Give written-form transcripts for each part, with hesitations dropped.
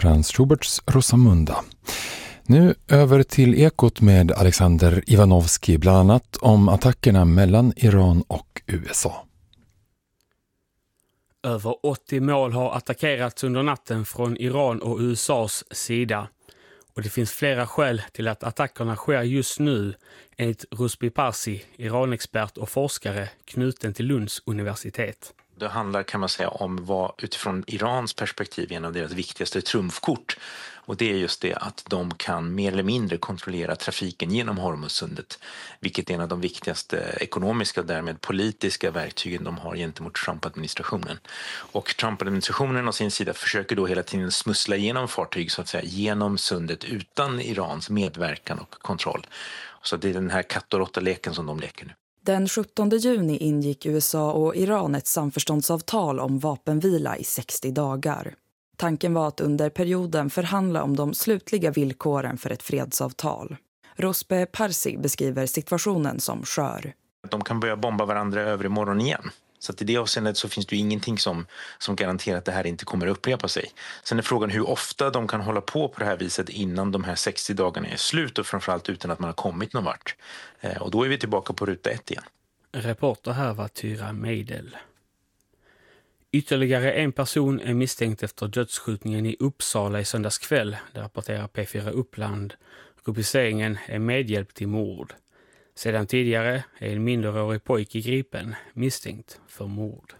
Franz Schuberts Rosamunda. Nu över till Ekot med Alexander Ivanovski, bland annat om attackerna mellan Iran och USA. Över 80 mål har attackerats under natten från Iran och USAs sida. Och det finns flera skäl till att attackerna sker just nu, enligt Rusby Parsi, Iranexpert och forskare knuten till Lunds universitet. Det handlar, kan man säga, om vad utifrån Irans perspektiv en av deras viktigaste trumfkort. Och det är just det att de kan mer eller mindre kontrollera trafiken genom Hormuzsundet. Vilket är en av de viktigaste ekonomiska och därmed politiska verktygen de har gentemot Trump-administrationen. Och Trump-administrationen å sin sida försöker då hela tiden smussla igenom fartyg så att säga genom sundet utan Irans medverkan och kontroll. Så det är den här katt- och råtta-leken som de leker nu. Den 17 juni ingick USA och Iran ett samförståndsavtal om vapenvila i 60 dagar. Tanken var att under perioden förhandla om de slutliga villkoren för ett fredsavtal. Rusby Parsi beskriver situationen som skör. De kan börja bomba varandra över imorgon igen. Så att i det avseendet så finns det ju ingenting som garanterar att det här inte kommer att upprepa sig. Sen är frågan hur ofta de kan hålla på det här viset innan de här 60 dagarna är slut och framförallt utan att man har kommit någon vart. Och då är vi tillbaka på ruta 1 igen. Reporter här var Tyra Meidel. Ytterligare en person är misstänkt efter dödsskjutningen i Uppsala i söndagskväll. Det rapporterar P4 Uppland. Rubriceringen är medhjälp till mord. Sedan tidigare är en minderårig pojke gripen misstänkt för mord.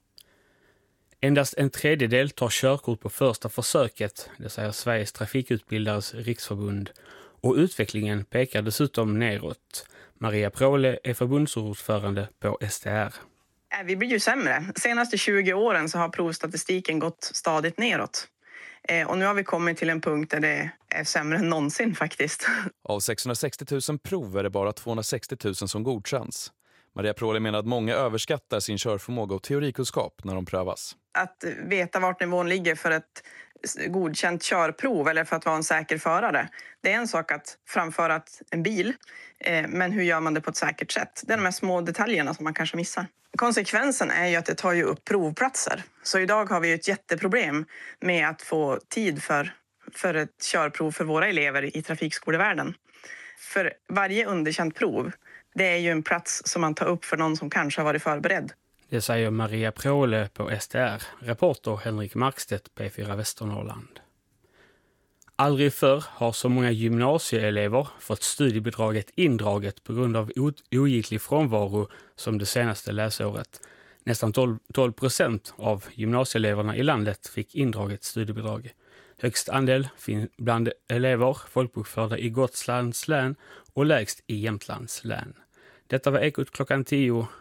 Endast en tredjedel tar körkort på första försöket, det säger Sveriges trafikutbildares riksförbund. Och utvecklingen pekar dessutom neråt. Maria Pråle är förbundsordförande på STR. Vi blir ju sämre. De senaste 20 åren så har provstatistiken gått stadigt neråt. Och nu har vi kommit till en punkt där det är sämre än någonsin faktiskt. Av 660 000 prov är det bara 260 000 som godkänns. Maria Pråle menar att många överskattar sin körförmåga och teorikunskap när de prövas. Att veta vart nivån ligger för ett godkänt körprov eller för att vara en säker förare. Det är en sak att framföra en bil, men hur gör man det på ett säkert sätt? Det är de här små detaljerna som man kanske missar. Konsekvensen är ju att det tar ju upp provplatser. Så idag har vi ju ett jätteproblem med att få tid för ett körprov för våra elever i trafikskolevärlden. För varje underkänt prov, det är ju en plats som man tar upp för någon som kanske har varit förberedd. Det säger Maria Pråle på STR, reporter Henrik Markstedt, P4 Västernorrland. Aldrig förr har så många gymnasieelever fått studiebidraget indraget på grund av ogiltig frånvaro som det senaste läsåret. Nästan 12% av gymnasieeleverna i landet fick indraget studiebidrag. Högst andel bland elever folkbokförda i Gotlands län och lägst i Jämtlands län. Detta var Ekot klockan 10.